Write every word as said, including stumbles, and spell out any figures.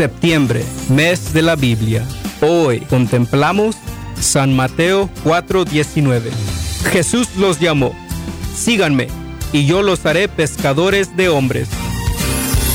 Septiembre, mes de la Biblia. Hoy contemplamos San Mateo cuatro diecinueve. Jesús los llamó: síganme, y yo los haré pescadores de hombres.